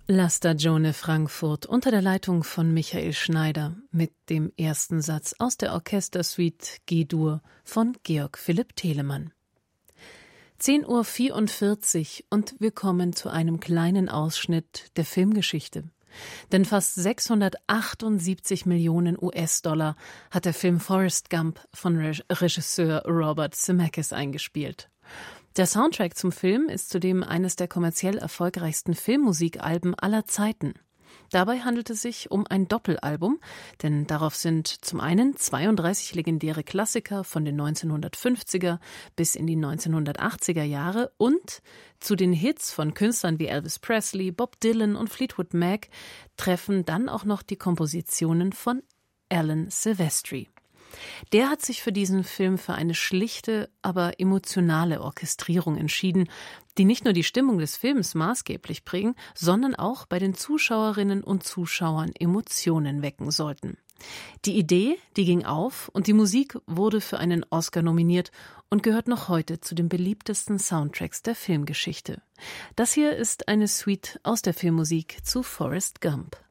La Stagione Frankfurt unter der Leitung von Michael Schneider mit dem ersten Satz aus der Orchestersuite G-Dur von Georg Philipp Telemann. 10:44 Uhr und wir kommen zu einem kleinen Ausschnitt der Filmgeschichte. Denn fast 678 Millionen US-Dollar hat der Film Forrest Gump von Regisseur Robert Zemeckis eingespielt. Der Soundtrack zum Film ist zudem eines der kommerziell erfolgreichsten Filmmusikalben aller Zeiten. Dabei handelt es sich um ein Doppelalbum, denn darauf sind zum einen 32 legendäre Klassiker von den 1950er bis in die 1980er Jahre und zu den Hits von Künstlern wie Elvis Presley, Bob Dylan und Fleetwood Mac treffen dann auch noch die Kompositionen von Alan Silvestri. Der hat sich für diesen Film für eine schlichte, aber emotionale Orchestrierung entschieden, die nicht nur die Stimmung des Films maßgeblich prägen, sondern auch bei den Zuschauerinnen und Zuschauern Emotionen wecken sollten. Die Idee, die ging auf und die Musik wurde für einen Oscar nominiert und gehört noch heute zu den beliebtesten Soundtracks der Filmgeschichte. Das hier ist eine Suite aus der Filmmusik zu Forrest Gump.